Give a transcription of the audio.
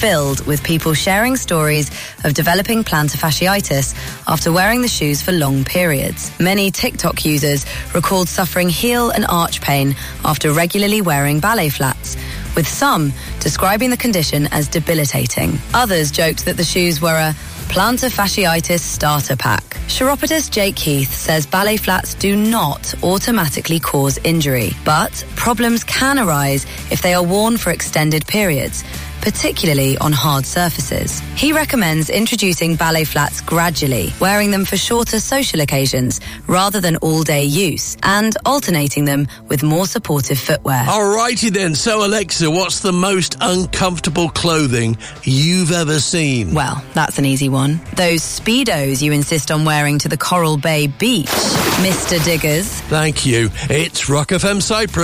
filled with people sharing stories of developing plantar fasciitis after wearing the shoes for long periods. Many TikTok users recalled suffering heel and arch pain after regularly wearing ballet flats, with some describing the condition as debilitating. Others joked that the shoes were a plantar fasciitis starter pack. Chiropodist Jake Heath says ballet flats do not automatically cause injury, but problems can arise if they are worn for extended periods, particularly on hard surfaces. He recommends introducing ballet flats gradually, wearing them for shorter social occasions rather than all-day use, and alternating them with more supportive footwear. Alrighty then, so Alexa, what's the most uncomfortable clothing you've ever seen? Well, that's an easy one. Those Speedos you insist on wearing to the Coral Bay beach, Mr. Diggers. Thank you. It's Rock FM Cyprus.